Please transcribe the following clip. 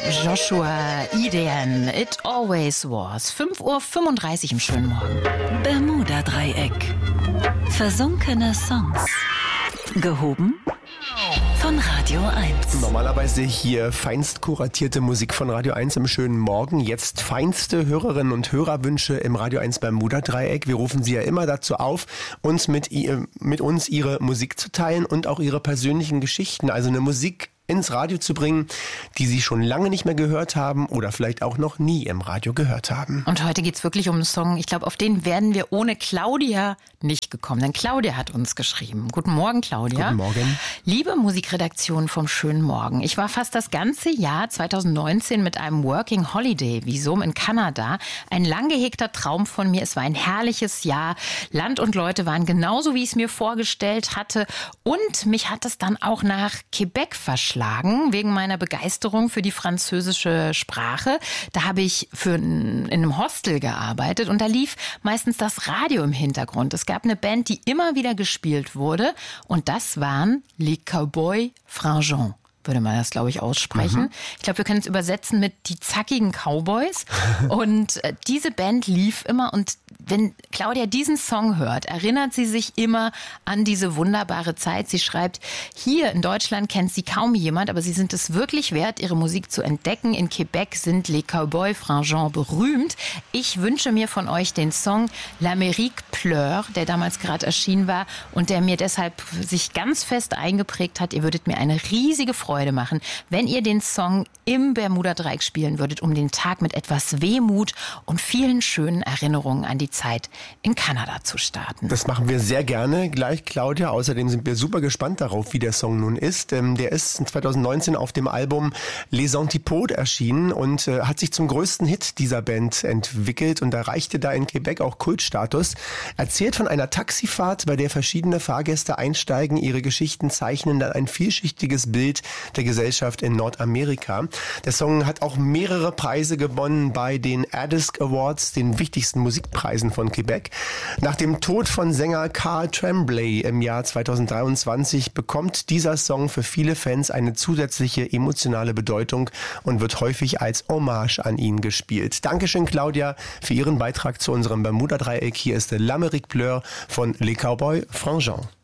Joshua Idean, It Always Was. 5:35 Uhr im schönen Morgen. Bermuda-Dreieck. Versunkene Songs. Gehoben von Radio 1. Normalerweise hier feinst kuratierte Musik von Radio 1 im schönen Morgen. Jetzt feinste Hörerinnen und Hörerwünsche im Radio 1 Bermuda-Dreieck. Wir rufen Sie ja immer dazu auf, uns mit uns Ihre Musik zu teilen und auch Ihre persönlichen Geschichten. Also eine Musik ins Radio zu bringen, die Sie schon lange nicht mehr gehört haben oder vielleicht auch noch nie im Radio gehört haben. Und heute geht's wirklich um einen Song, ich glaube, auf den wären wir ohne Claudia nicht gekommen. Denn Claudia hat uns geschrieben. Guten Morgen, Claudia. Guten Morgen. Liebe Musikredaktion vom schönen Morgen. Ich war fast das ganze Jahr 2019 mit einem Working Holiday Visum in Kanada. Ein lang gehegter Traum von mir. Es war ein herrliches Jahr. Land und Leute waren genauso, wie ich es mir vorgestellt hatte. Und mich hat es dann auch nach Quebec verschlagen, wegen meiner Begeisterung für die französische Sprache. Da habe ich in einem Hostel gearbeitet und da lief meistens das Radio im Hintergrund. Es gab eine Band, die immer wieder gespielt wurde und das waren Les Cowboys Fringants. Würde man das, glaube ich, aussprechen. Ich glaube, wir können es übersetzen mit die zackigen Cowboys. Und diese Band lief immer. Und wenn Claudia diesen Song hört, erinnert sie sich immer an diese wunderbare Zeit. Sie schreibt, hier in Deutschland kennt sie kaum jemand, aber sie sind es wirklich wert, ihre Musik zu entdecken. In Quebec sind Les Cowboys Fringants berühmt. Ich wünsche mir von euch den Song L'Amérique pleure, der damals gerade erschienen war und der mir deshalb sich ganz fest eingeprägt hat. Ihr würdet mir eine riesige Freude machen, wenn ihr den Song im Bermuda-Dreieck spielen würdet, um den Tag mit etwas Wehmut und vielen schönen Erinnerungen an die Zeit in Kanada zu starten. Das machen wir sehr gerne gleich, Claudia. Außerdem sind wir super gespannt darauf, wie der Song nun ist. Der ist 2019 auf dem Album Les Antipodes erschienen und hat sich zum größten Hit dieser Band entwickelt und erreichte da in Quebec auch Kultstatus. Erzählt von einer Taxifahrt, bei der verschiedene Fahrgäste einsteigen, ihre Geschichten zeichnen dann ein vielschichtiges Bild der Gesellschaft in Nordamerika. Der Song hat auch mehrere Preise gewonnen bei den ADISC Awards, den wichtigsten Musikpreisen von Quebec. Nach dem Tod von Sänger Carl Tremblay im Jahr 2023 bekommt dieser Song für viele Fans eine zusätzliche emotionale Bedeutung und wird häufig als Hommage an ihn gespielt. Dankeschön, Claudia, für Ihren Beitrag zu unserem Bermuda-Dreieck. Hier ist L'Amérique pleure von Les Cowboys Fringants.